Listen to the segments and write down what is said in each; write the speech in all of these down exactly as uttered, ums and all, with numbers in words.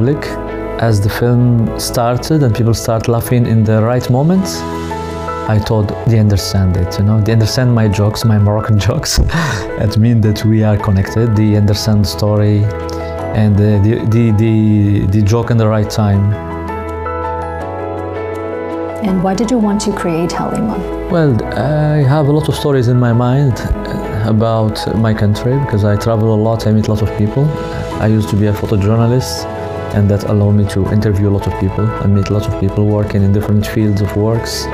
public. As the film started and people start laughing in the right moments, I thought they understand it, you know, they understand my jokes, my Moroccan jokes. It means that we are connected, they understand the story and the, the, the, the, the joke in the right time. And why did you want to create Halima? Well, I have a lot of stories in my mind about my country because I travel a lot, I meet a lot of people. I used to be a photojournalist, and that allowed me to interview a lot of people and meet a lot of people working in different fields of works.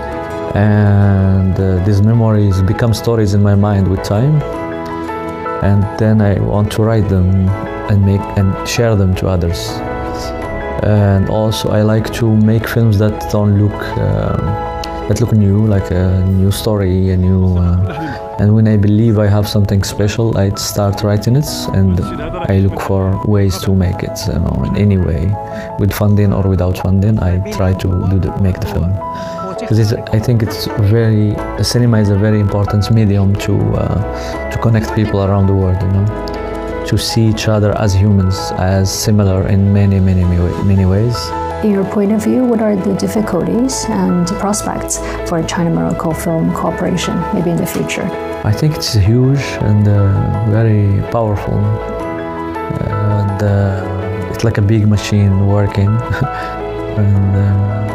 And uh, these memories become stories in my mind with time. And then I want to write them and make and share them to others. And also I like to make films that don't look um, that look new, like a new story, a new. Uh, and when I believe I have something special, I start writing it, and I look for ways to make it, you know, in any way, with funding or without funding. I try to do the, make the film. Because I think it's very, cinema is a very important medium to uh, to connect people around the world, you know, to see each other as humans, as similar in many, many, many ways. In your point of view, what are the difficulties and prospects for China-Morocco film cooperation, maybe in the future? I think it's huge and uh, very powerful, and uh, it's like a big machine working. And uh,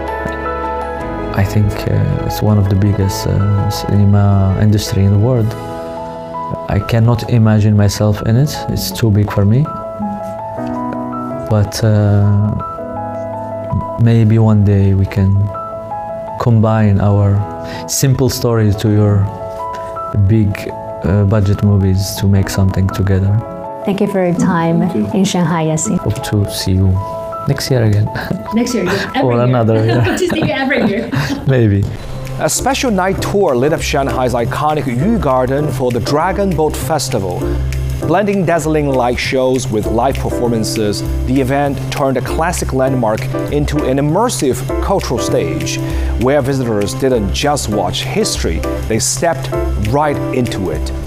I think uh, it's one of the biggest uh, cinema industry in the world. I cannot imagine myself in it, it's too big for me. But uh, maybe one day we can combine our simple stories to your big uh, budget movies to make something together. Thank you for your time in Shanghai, Yassin. Hope to see you next year again. Next year, every or year. another year. To see you every year. Maybe. A special night tour lit up Shanghai's iconic Yu Garden for the Dragon Boat Festival. Blending dazzling light shows with live performances, the event turned a classic landmark into an immersive cultural stage, where visitors didn't just watch history, they stepped right into it.